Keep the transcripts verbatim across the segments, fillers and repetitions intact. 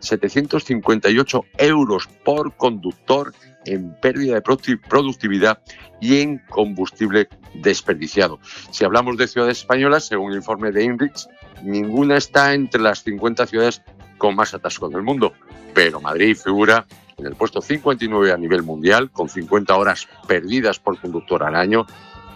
setecientos cincuenta y ocho euros por conductor en pérdida de productividad y en combustible desperdiciado. Si hablamos de ciudades españolas, según el informe de INRIX, ninguna está entre las cincuenta ciudades con más atasco del mundo, pero Madrid figura en el puesto cincuenta y nueve a nivel mundial, con cincuenta horas perdidas por conductor al año,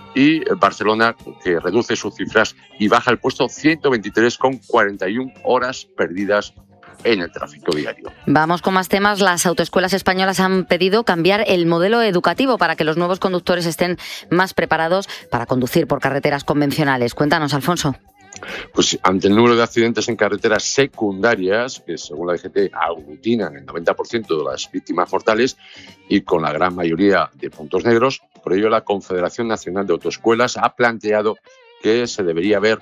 y Barcelona, que reduce sus cifras y baja al puesto ciento veintitrés con cuarenta y una horas perdidas en el tráfico diario. Vamos con más temas. Las autoescuelas españolas han pedido cambiar el modelo educativo para que los nuevos conductores estén más preparados para conducir por carreteras convencionales. Cuéntanos, Alfonso. Pues ante el número de accidentes en carreteras secundarias, que según la D G T aglutinan el noventa por ciento de las víctimas mortales y con la gran mayoría de puntos negros, por ello la Confederación Nacional de Autoescuelas ha planteado que se debería ver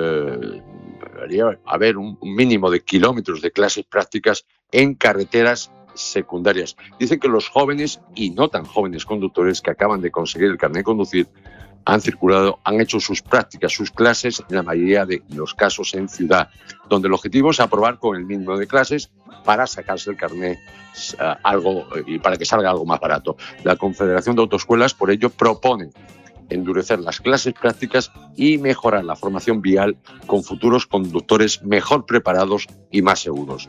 eh, debería haber un mínimo de kilómetros de clases prácticas en carreteras secundarias. Dicen que los jóvenes y no tan jóvenes conductores que acaban de conseguir el carnet de conducir han circulado, han hecho sus prácticas, sus clases, en la mayoría de los casos en ciudad, donde el objetivo es aprobar con el mínimo de clases para sacarse el carnet uh, algo y para que salga algo más barato. La Confederación de Autoescuelas, por ello, propone endurecer las clases prácticas y mejorar la formación vial con futuros conductores mejor preparados y más seguros.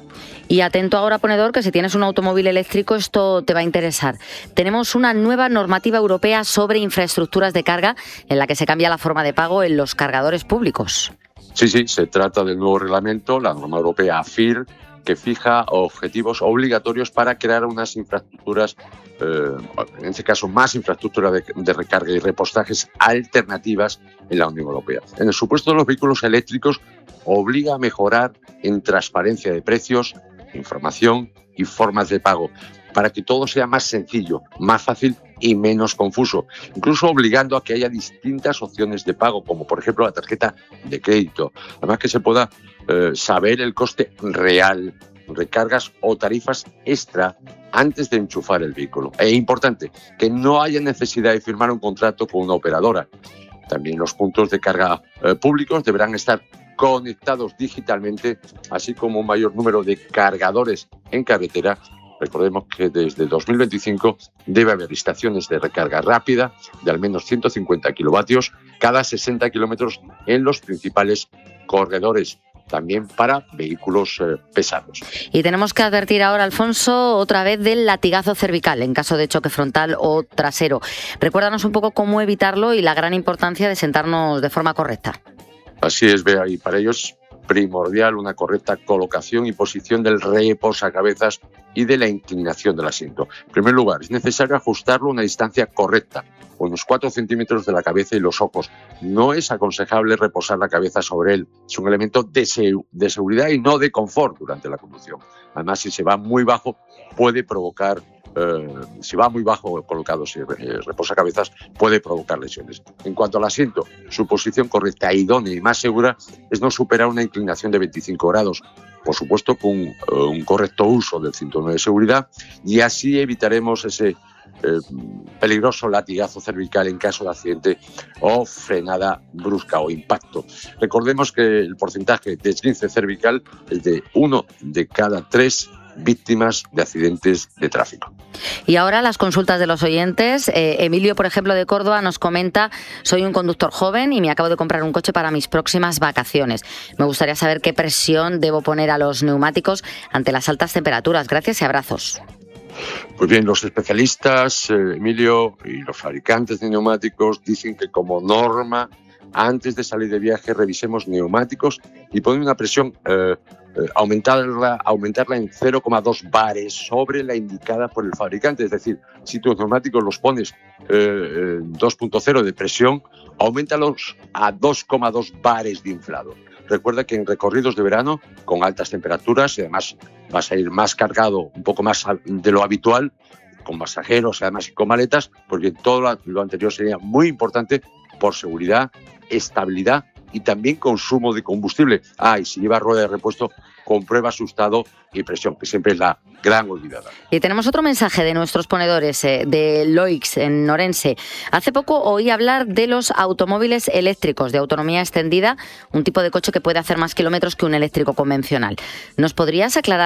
Y atento ahora, ponedor, que si tienes un automóvil eléctrico esto te va a interesar. Tenemos una nueva normativa europea sobre infraestructuras de carga en la que se cambia la forma de pago en los cargadores públicos. Sí, sí, se trata del nuevo reglamento, la norma europea A F I R, que fija objetivos obligatorios para crear unas infraestructuras, eh, en este caso más infraestructura de, de recarga y repostajes alternativas en la Unión Europea. En el supuesto de los vehículos eléctricos, obliga a mejorar en transparencia de precios, información y formas de pago, para que todo sea más sencillo, más fácil y menos confuso, incluso obligando a que haya distintas opciones de pago, como por ejemplo la tarjeta de crédito. Además que se pueda eh, saber el coste real, recargas o tarifas extra antes de enchufar el vehículo. Es importante que no haya necesidad de firmar un contrato con una operadora. También los puntos de carga eh, públicos deberán estar conectados digitalmente, así como un mayor número de cargadores en carretera. Recordemos que desde dos mil veinticinco debe haber estaciones de recarga rápida de al menos ciento cincuenta kilovatios cada sesenta kilómetros en los principales corredores, también para vehículos eh, pesados. Y tenemos que advertir ahora, Alfonso, otra vez del latigazo cervical en caso de choque frontal o trasero. Recuérdanos un poco cómo evitarlo y la gran importancia de sentarnos de forma correcta. Así es, Bea, y para ello es primordial una correcta colocación y posición del reposacabezas y de la inclinación del asiento. En primer lugar, es necesario ajustarlo a una distancia correcta, unos cuatro centímetros de la cabeza y los ojos. No es aconsejable reposar la cabeza sobre él. Es un elemento de, se- de seguridad y no de confort durante la conducción. Además, si se va muy bajo, puede provocar Eh, si va muy bajo colocado, si eh, reposa cabezas, puede provocar lesiones. En cuanto al asiento, su posición correcta, idónea y más segura es no superar una inclinación de veinticinco grados, por supuesto con eh, un correcto uso del cinturón de seguridad, y así evitaremos ese eh, peligroso latigazo cervical en caso de accidente o frenada brusca o impacto. Recordemos que el porcentaje de esguince cervical es de uno de cada tres víctimas de accidentes de tráfico. Y ahora las consultas de los oyentes. Eh, Emilio, por ejemplo, de Córdoba, nos comenta: soy un conductor joven y me acabo de comprar un coche para mis próximas vacaciones. Me gustaría saber qué presión debo poner a los neumáticos ante las altas temperaturas. Gracias y abrazos. Pues bien, los especialistas, eh, Emilio, y los fabricantes de neumáticos dicen que como norma, antes de salir de viaje, revisemos neumáticos y poner una presión eh, eh, aumentarla, aumentarla en cero coma dos bares sobre la indicada por el fabricante. Es decir, si tus neumáticos los pones eh, dos punto cero de presión, aumentalos a dos coma dos bares de inflado. Recuerda que en recorridos de verano, con altas temperaturas, y además vas a ir más cargado, un poco más de lo habitual, con pasajeros, además y con maletas, porque todo lo anterior sería muy importante por seguridad, estabilidad y también consumo de combustible. Ah, y si lleva rueda de repuesto, comprueba su estado y presión, que siempre es la gran olvidada. Y tenemos otro mensaje de nuestros ponedores, eh, de Loix, en Orense. Hace poco oí hablar de los automóviles eléctricos de autonomía extendida, un tipo de coche que puede hacer más kilómetros que un eléctrico convencional. ¿Nos podrías aclarar